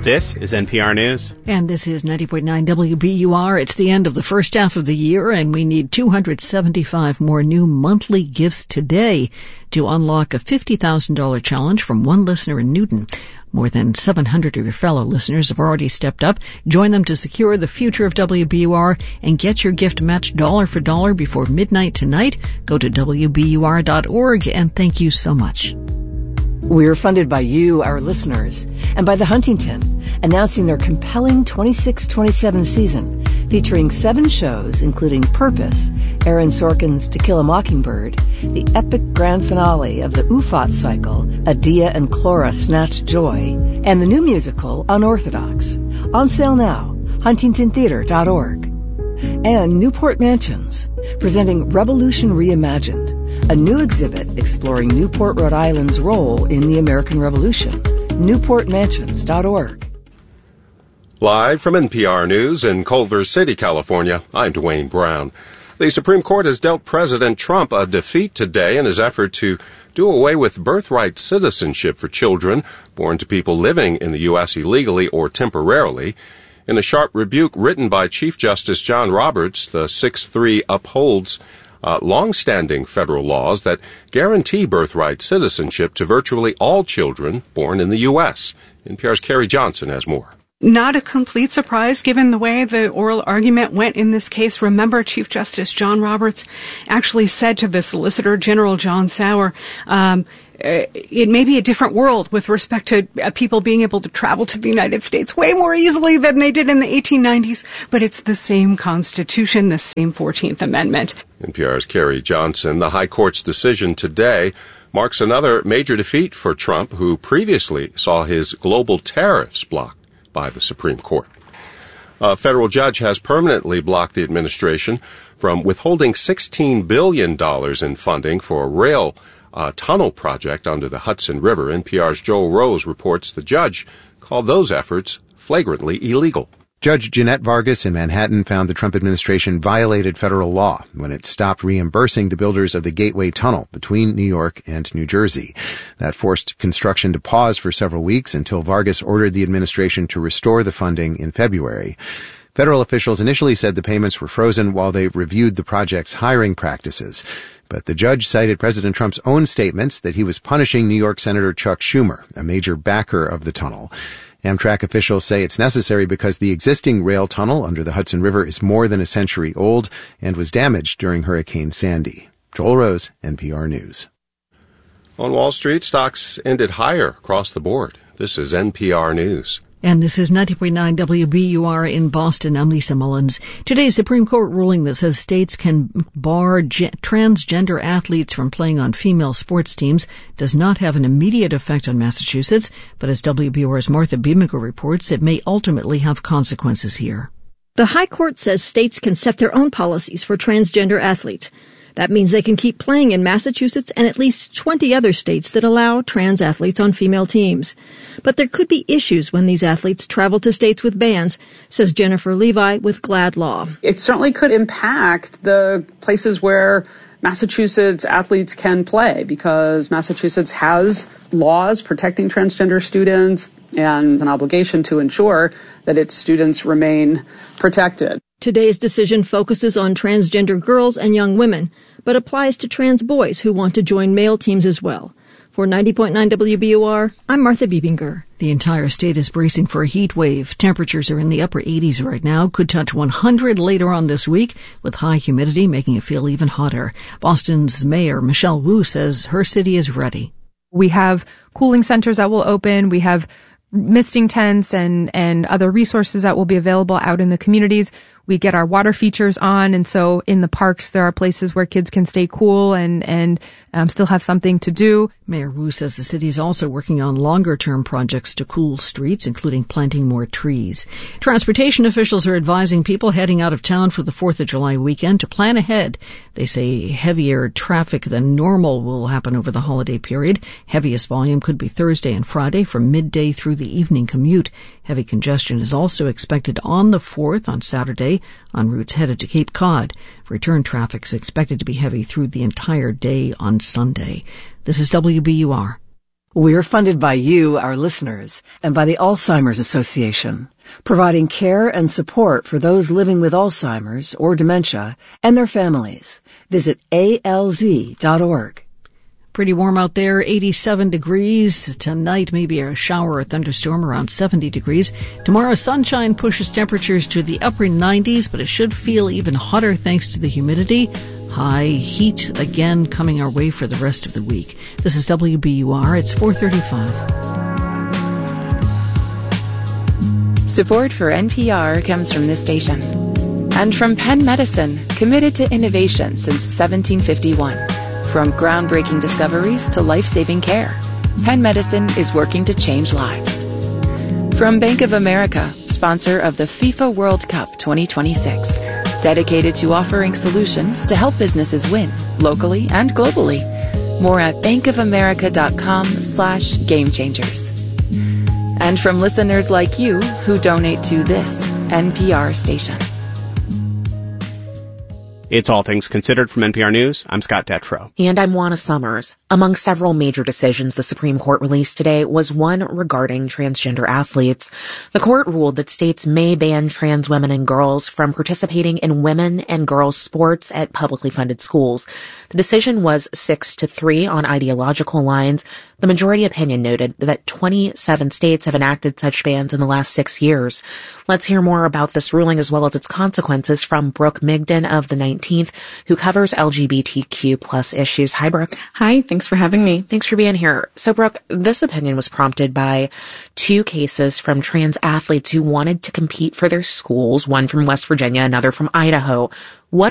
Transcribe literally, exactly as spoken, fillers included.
This is N P R News. And this is ninety point nine W B U R. It's the end of the first half of the year, and we need two hundred seventy-five more new monthly gifts today to unlock a fifty thousand dollars challenge from one listener in Newton. More than seven hundred of your fellow listeners have already stepped up. Join them to secure the future of W B U R and get your gift matched dollar for dollar before midnight tonight. Go to W B U R dot org, and thank you so much. We're funded by you, our listeners, and by The Huntington, announcing their compelling twenty-six twenty-seven season, featuring seven shows, including Purpose, Aaron Sorkin's To Kill a Mockingbird, the epic grand finale of the U F O T cycle, Adia and Clora Snatch Joy, and the new musical, Unorthodox. On sale now, huntington theater dot org. And Newport Mansions, presenting Revolution Reimagined, a new exhibit exploring Newport, Rhode Island's role in the American Revolution. newport mansions dot org. Live from N P R News in Culver City, California, I'm Dwayne Brown. The Supreme Court has dealt President Trump a defeat today in his effort to do away with birthright citizenship for children born to people living in the U S illegally or temporarily. In a sharp rebuke written by Chief Justice John Roberts, the six three upholds uh, long-standing federal laws that guarantee birthright citizenship to virtually all children born in the U S. N P R's Carrie Johnson has more. Not a complete surprise given the way the oral argument went in this case. Remember, Chief Justice John Roberts actually said to the Solicitor General John Sauer, um, it may be a different world with respect to uh, people being able to travel to the United States way more easily than they did in the eighteen nineties, but it's the same Constitution, the same fourteenth Amendment. N P R's Carrie Johnson. The High Court's decision today marks another major defeat for Trump, who previously saw his global tariffs blocked by the Supreme Court. A federal judge has permanently blocked the administration from withholding sixteen billion dollars in funding for a rail uh, tunnel project under the Hudson River. N P R's Joel Rose reports the judge called those efforts flagrantly illegal. Judge Jeanette Vargas in Manhattan found the Trump administration violated federal law when it stopped reimbursing the builders of the Gateway Tunnel between New York and New Jersey. That forced construction to pause for several weeks until Vargas ordered the administration to restore the funding in February. Federal officials initially said the payments were frozen while they reviewed the project's hiring practices. But the judge cited President Trump's own statements that he was punishing New York Senator Chuck Schumer, a major backer of the tunnel. Amtrak officials say it's necessary because the existing rail tunnel under the Hudson River is more than a century old and was damaged during Hurricane Sandy. Joel Rose, N P R News. On Wall Street, stocks ended higher across the board. This is N P R News. And this is ninety point nine W B U R in Boston. I'm Lisa Mullins. Today's Supreme Court ruling that says states can bar ge- transgender athletes from playing on female sports teams does not have an immediate effect on Massachusetts, but as W B U R's Martha Biemiger reports, it may ultimately have consequences here. The High Court says states can set their own policies for transgender athletes. That means they can keep playing in Massachusetts and at least twenty other states that allow trans athletes on female teams. But there could be issues when these athletes travel to states with bans, says Jennifer Levi with Glad Law. It certainly could impact the places where Massachusetts athletes can play, because Massachusetts has laws protecting transgender students and an obligation to ensure that its students remain protected. Today's decision focuses on transgender girls and young women, but applies to trans boys who want to join male teams as well. For ninety point nine W B U R, I'm Martha Biemiger. The entire state is bracing for a heat wave. Temperatures are in the upper eighties right now, could touch one hundred later on this week, with high humidity making it feel even hotter. Boston's Mayor Michelle Wu says her city is ready. We have cooling centers that will open. We have misting tents and, and other resources that will be available out in the communities. We get our water features on, and so in the parks there are places where kids can stay cool and, and um, still have something to do. Mayor Wu says the city is also working on longer-term projects to cool streets, including planting more trees. Transportation officials are advising people heading out of town for the fourth of July weekend to plan ahead. They say heavier traffic than normal will happen over the holiday period. Heaviest volume could be Thursday and Friday from midday through the evening commute. Heavy congestion is also expected on the fourth on Saturday on routes headed to Cape Cod. Return traffic is expected to be heavy through the entire day on Sunday. This is W B U R. We're funded by you, our listeners, and by the Alzheimer's Association, providing care and support for those living with Alzheimer's or dementia and their families. Visit A L Z dot org. Pretty warm out there, eighty-seven degrees. Tonight, maybe a shower or thunderstorm around seventy degrees. Tomorrow, sunshine pushes temperatures to the upper nineties, but it should feel even hotter thanks to the humidity. High heat again coming our way for the rest of the week. This is W B U R. It's four thirty-five. Support for N P R comes from this station and from Penn Medicine, committed to innovation since seventeen fifty-one. From groundbreaking discoveries to life-saving care, Penn Medicine is working to change lives. From Bank of America, sponsor of the FIFA World Cup twenty twenty-six, dedicated to offering solutions to help businesses win locally and globally. More at bankofamerica.com slash game changers. And from listeners like you who donate to this N P R station. It's All Things Considered from N P R News. I'm Scott Detrow. And I'm Juana Summers. Among several major decisions the Supreme Court released today was one regarding transgender athletes. The court ruled that states may ban trans women and girls from participating in women and girls sports at publicly funded schools. The decision was six to three on ideological lines. The majority opinion noted that twenty-seven states have enacted such bans in the last six years. Let's hear more about this ruling as well as its consequences from Brooke Migden of the nineteenth, who covers L G B T Q plus issues. Hi, Brooke. Hi, thanks for having me. Thanks for being here. So, Brooke, this opinion was prompted by two cases from trans athletes who wanted to compete for their schools, one from West Virginia, another from Idaho. What